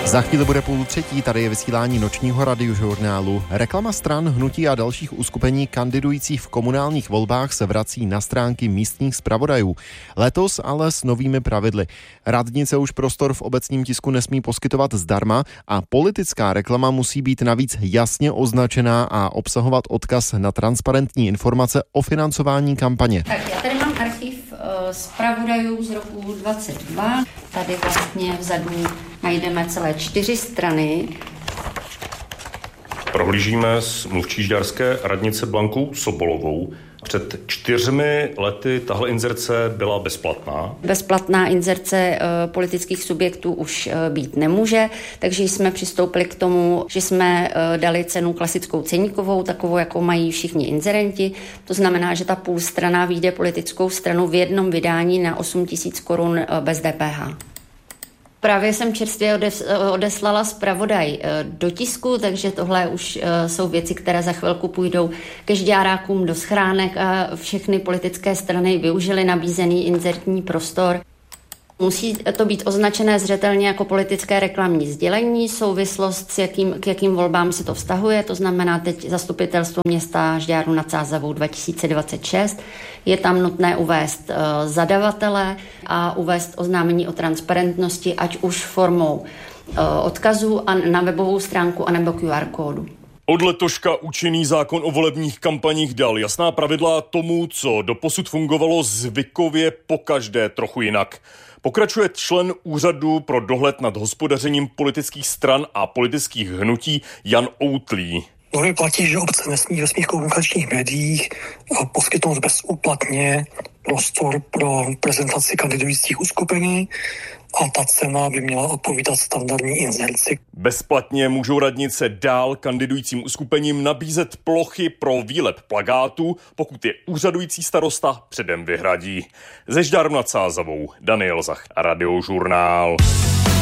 Za chvíli bude 2:30, tady je vysílání nočního radiožurnálu. Reklama stran, hnutí a dalších uskupení kandidujících v komunálních volbách se vrací na stránky místních zpravodajů. Letos ale s novými pravidly. Radnice už prostor v obecním tisku nesmí poskytovat zdarma a politická reklama musí být navíc jasně označená a obsahovat odkaz na transparentní informace o financování kampaně. Tak já tady mám archiv zpravodajů z roku 22. Tady vlastně vzadu najdeme celé 4 strany. Prohlížíme s mluvčí žďárské radnice Blankou Sobolovou. Před 4 lety tahle inzerce byla bezplatná. Bezplatná inzerce politických subjektů už být nemůže, takže jsme přistoupili k tomu, že jsme dali cenu klasickou ceníkovou, takovou, jako mají všichni inzerenti. To znamená, že ta půlstrana vyjde politickou stranu v jednom vydání na 8 000 korun bez DPH. Právě jsem čerstvě odeslala zpravodaj do tisku, takže tohle už jsou věci, které za chvilku půjdou ke žďárákům do schránek a všechny politické strany využily nabízený inzertní prostor. Musí to být označené zřetelně jako politické reklamní sdělení, souvislost k jakým volbám se to vztahuje, to znamená teď Zastupitelstvo města Žďáru nad Sázavou 2026. Je tam nutné uvést zadavatele a uvést oznámení o transparentnosti, ať už formou odkazu na webovou stránku anebo QR kódu. Od letoška účinný zákon o volebních kampaních dal jasná pravidla tomu, co doposud fungovalo zvykově pokaždé trochu jinak. Pokračuje člen úřadu pro dohled nad hospodařením politických stran a politických hnutí Jan Outlý. Normy platí, že obce nesmí ve svých komunikačních médiích poskytnout bezúplatně prostor pro prezentaci kandidujících uskupení a ta cena by měla odpovídat standardní inzerci. Bezplatně můžou radnice dál kandidujícím uskupením nabízet plochy pro výlep plakátů, pokud je úřadující starosta předem vyhradí. Ze Žďáru nad Sázavou Daniel Zach, Radiožurnál.